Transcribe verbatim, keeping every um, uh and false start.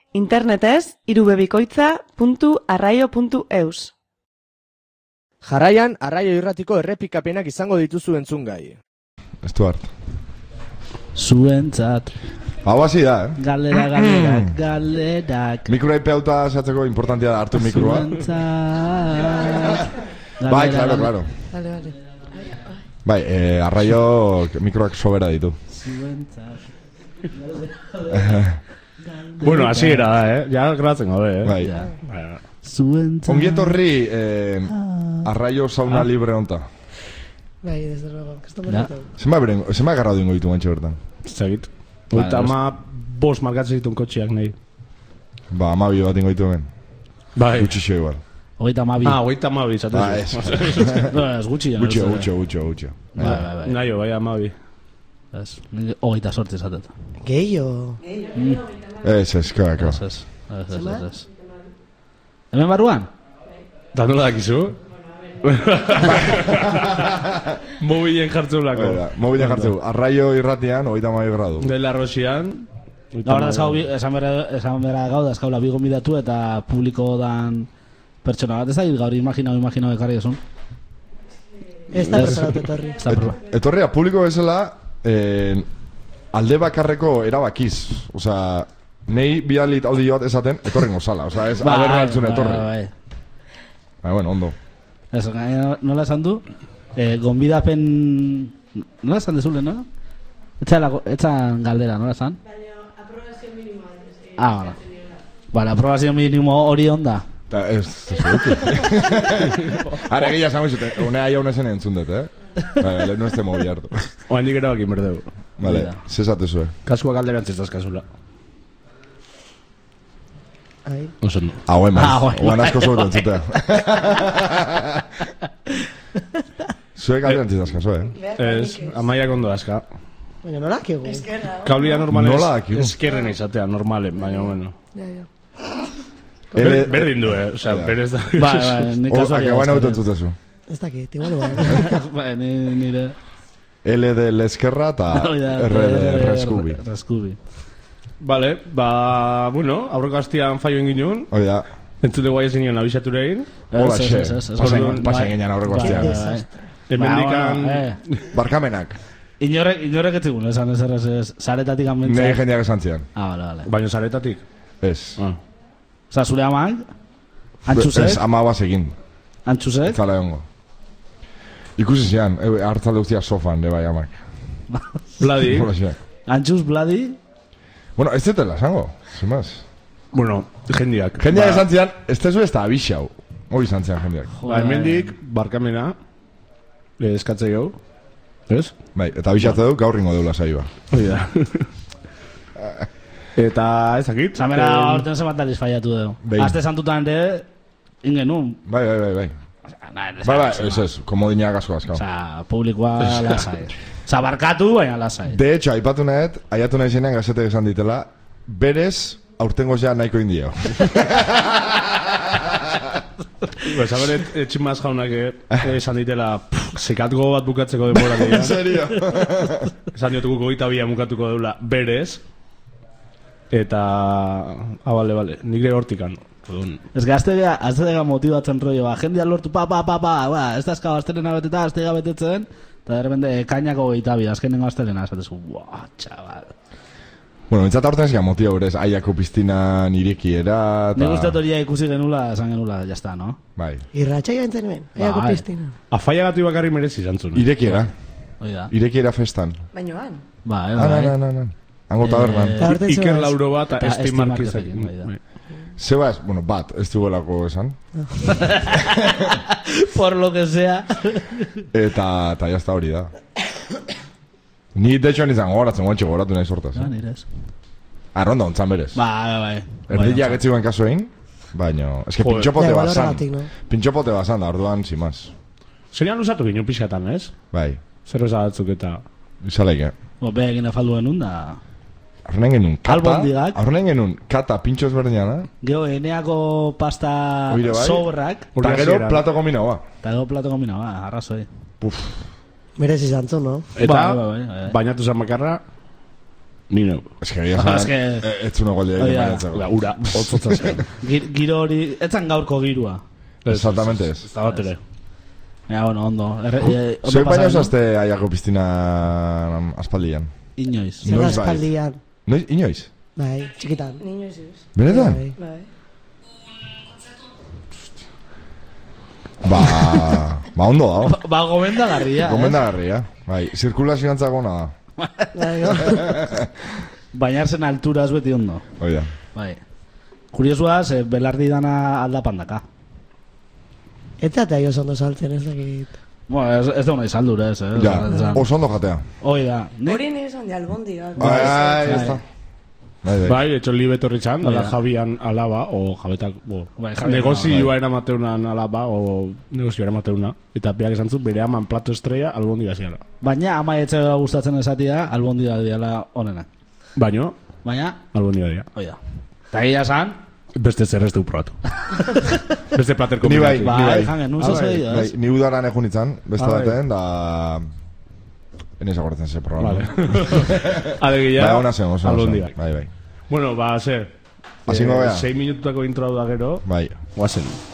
Internetez irubebikoitza puntu arraio puntu eus. Jarraian, Arraio Irratiko errepikapenak izango dituzu entzungai. Stuart. Zuentzat. Hau hasi da, eh? Galera, galera, galerak. Mikroa ipeuta esatzeko importantia da hartu mikroa. Zuentzat. Bai, claro, claro. Vale, vale. Bai, eh, Arraio mikroak sobera ditu. Zuentzat. Bueno, así era da, eh? Ja grabatzen gabe, eh? Bai. Zuentzat. Ongietorri eh, Arraio sauna libre honta. Bai, desde luego. Zema beren, zema garra duingo ditu gantxe bertan? Zagit. Oita ama bost markatzen ditun kotxeak nahi. Ba, amabi bat ingo ditu hemen. Bai. Gutxixo igual. Ogeita amabi. Ah, ogeita amabi, zaten. Ba, ez. Ez gutxi. Gutxo, gutxo, gutxo, gutxo. Bai, bai, bai. Naio, bai, amabi. Ez, ogeita sortzi zaten. Gehiago. Ez, ez, kara, kara. Ez, ez, ez, ez, ez. Hemen barruan? Da nola dakizu? Mobilen jartzeu lako. Mobilen jartzeu. Arraio irratian, ogeita amabi gradu. Dela Rosian. Gaur da esan bera gau da eskaula bi gonbidatu eta publiko dan pertsona bat ez da, gaur imaginau, imaginau ekarri esun. Ez da preparatu etorri. Etorria publiko bezala eh, alde bakarreko erabakiz. Osea, nei bidalit audio bat esaten etorren gozala. Osea, ez aberra altzun etorri. Bai, bai. Bueno, ondo. Ez, nola esan du? Eh, gonbidapen... Nola esan dezule, no? Etzan galdera, nola esan? Aprobazio minimoa. Ah, bala. Bala, aprobazio minimo hori onda. Ta, ez, ez dut. Ara, egia esan zuten, unea jauna zen entzundet, eh? Vale, no este mobi hartu. Oan dik erabakin berdeu. Vale, zesate zue. Kasua galderantzez dazkazula. Oso no. Ah, oen maiz, oan asko zuen entzutea. Zue galderantzez dazkazo, eh? Ez, amaiak ondo dazka. Baina nola kegu? Kaulia normalen Nola dakigu? eskerren izatea, normalen, baina bueno. Ja, ja. Ele- Berdin du, eh? Osea, berez da. Bai, bai, nik O, kasualia. akabain hau entzutezu. Ez dakit, igual igual. Bai, ni- nire... L de l'eskerra eta R de reskubi. Reskubi. Vale, ba, bueno, aurreko hastian faio inginun. Hoi da. Entzute guai ezin nion abisaturein. Hola, Ez, ez, xe. ez, ez, ez. Pasen Bai. ginen aurreko Bai, astean. bai, bai. Hemendikan... Ba, bueno, eh. Barkamenak. Inorrek, inorrek etzigun, esan ez errez ez, zaretatik anbentza. Nire jendeak esan zian. Ah, bale, bale. Baina zaretatik. Ez. Ah. Osa, zure amak, antxusek, Ez, ama egin. antxusek, Zala egongo. Ikusi zian, e, hartzalde guztia sofan, de bai amak. Bladi. Hola, xe. antxus, bladi, Bueno, ez zetela, esango. Zimaz. Bueno, jendiak. Jendeak esan zian, ez tezu ez da abixau. Hori izan zian jendeak. Ba, hemendik, barkamena, le eskatze jau. Ez? Bai, eta abixatze du gaur ringo deula saioa. Hoi da. Eta ezakit. zamera orten zebat aliz faiatu dugu. Behin. Azte santutan ere, ingenun. Bai, bai, bai, bai. Bai, Bai, bai, ez ez, komodinak asko asko. Osa, publikoa lasai. Osa, barkatu, baina lasai. De hecho, aipatu nahet, aiatu nahi zenean gazetek esan ditela, berez, aurtengo ja nahiko indio. Pues, a ver, etximaz jaunak esan ditela, sekatgo bat bukatzeko denbora dira. En serio? Esan diotuko goita bia mukatuko deula berez. Eta... Ah, bale, bale, nik ere hortikan. Perdón. Ez que azte gea, azte gea motibatzen rollo, ba, jendia lortu, pa, pa, pa, pa, ba, ez da eskau aztelena beteta, azte gea betetzen, eta de repente, kainako goita bi, azkenengo aztelena, esatezu, buah, txabal. Bueno, entzat aurten ezia motia berez, aiako piztinan irekiera, eta... Nik uste toria ikusi genula, esan genula, jazta, no? Bai. Irratxaio entzen hemen, aiako Bai. piztina. Afaia gatu bakarri merezi zantzun. Irekiera. Oida. Irekiera festan. Baina han. Ba, eh, Ah, bai. nan, nan, nan. Hango tabernan. Eta aurten Iker zebaz. Lauro bat, Eta Esti Esti Markizekin. Markizekin, bai Zeba ez, bueno, bat, ez duelako esan. Por lo que sea. Eta, eta jazta hori da. Ni, de hecho, nizan gogoratzen, guantxe gogoratu nahi sortaz. Ah, Eh? nirez. Arronda ontzan berez. Ba, bai, bai. Erdiak etziguen kaso egin, baina... Ez que Joder. pintxopote Ja, igual basan. horregatik, no? Pintxopote basan da, orduan, simaz. Zerian lusatu ginen pixatan, ez? Bai, Zerbeza batzuk eta... izalaik, eh? Bo, be, egin afaldu genuen da. Arronen genuen kata, Albondigak. arronen genuen kata pintxo ezberdiana, Geo, eneako pasta Oire, bai. sobrak, eta gero plato kombinaua. eta gero plato kombina, ba, arrazoi. Puf, Merezi zantzun, no? Eta, Bai, bai, bai, bai. bainatu zan bakarra, Ni no. Ez que gira Ah, es zan, que- ez zuen golde Oia. egin Ura, ura, otzotza zen. Gir, giro hori, etzan gaurko girua. Exactamente ez. Ez da bat ere. Ja, bueno, ondo. Erre, e, ondo Zuek baina pasaren, osazte aiako piztina aspaldian. Inoiz. Zer Noiz bai. aspaldian. Noiz, inoiz? Bai, txikitan. Niño ez ez. Benetan? Bai. Bai. Ba, ba ondo dago. Ba, gomendagarria, Gomendagarria. Bai, zirkulazioan zagona da. Bai, no? Bainarzen alturaz beti ondo. Oida. Bai. Kuriosua, ze belardi dana aldapandaka. Eta eta jo ondo saltzen ez dakit. Bueno, ez, ez da una izaldur, ez, eh? Ja, Esan- oso ondo jatea. Hoi da. Ni- Hori nire esan de albondiga. Bai, ez da. Bai, bai. Bai, etxo libe etorri txan, ala Oida. Javian alaba, o jabetak, bo, Bai, Javian negozioa eramateunan alaba, o negozioa eramateuna. Eta beak esan zu, bere aman plato estrella albondiga ziala. Baina ama etxe gustatzen esatia, albondia diala onenak. Baino, Baina, albondiga dira. hoi da. Eta gila san, Beste zer ez du probatu. Beste plater Ni bai, kombinatu. ni Bai, bai. jangen, nun Ah, zozo bai, dira, bai, ez? ni udaran egun itzan, beste Ah, bai. baten, da... Enez akortzen ze programa. Vale. Adegia, Bai, ona zen, oso. oso. albondigak. Bai, bai. Bueno, ba, ze. Hasingo eh, gea? sei minututako intro da gero, Bai. guazen.